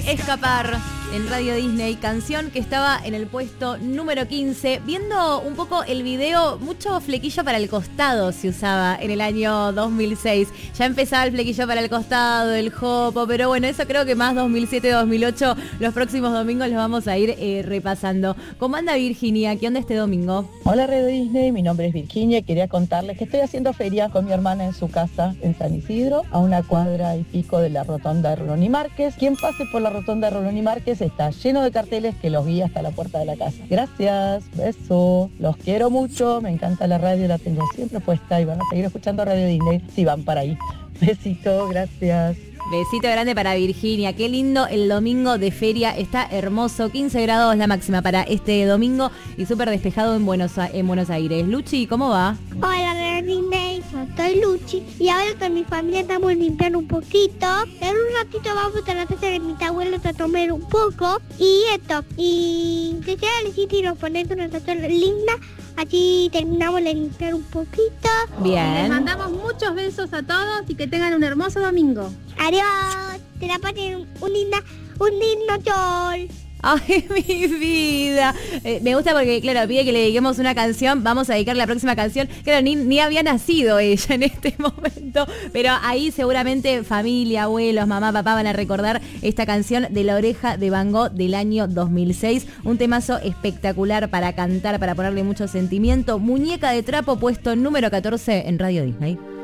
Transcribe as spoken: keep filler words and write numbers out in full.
Escapar en Radio Disney, canción que estaba en el puesto número quince. Viendo un poco el video, mucho flequillo para el costado se usaba en el año dos mil seis. Ya empezaba el flequillo para el costado, el jopo, pero bueno, eso creo que más dos mil siete, dos mil ocho, los próximos domingos los vamos a ir eh, repasando. ¿Cómo anda Virginia? ¿Qué onda este domingo? Hola Radio Disney, mi nombre es Virginia y quería contarles que estoy haciendo feria con mi hermana en su casa en San Isidro, a una cuadra y pico de la rotonda de Rolón y Márquez. Quien pase por la rotonda de Rolón y Márquez está lleno de carteles que los guía hasta la puerta de la casa. Gracias, beso, los quiero mucho, me encanta la radio, la tengo siempre puesta y van a seguir escuchando Radio Disney si van para ahí. Besito, gracias. Besito grande para Virginia, qué lindo el domingo de feria, está hermoso, quince grados la máxima para este domingo y súper despejado en Buenos, en Buenos Aires. Luchi, ¿cómo va? Hola, Radio Disney, soy Luchi y ahora con mi familia estamos limpiando un poquito. En un ratito vamos a la casa de mis abuelos a tomar un poco y esto, y te llega el sitio y nos ponemos una estación linda. Así terminamos de limpiar un poquito. Bien. Les mandamos muchos besos a todos y que tengan un hermoso domingo. Adiós. Te la pasen un linda, un lindo sol. Ay, mi vida. Eh, me gusta porque, claro, pide que le dediquemos una canción. Vamos a dedicar la próxima canción. Claro, ni, ni había nacido ella en este momento. Pero ahí seguramente familia, abuelos, mamá, papá van a recordar esta canción de La Oreja de Van Gogh del año dos mil seis. Un temazo espectacular para cantar, para ponerle mucho sentimiento. Muñeca de trapo, puesto número catorce en Radio Disney.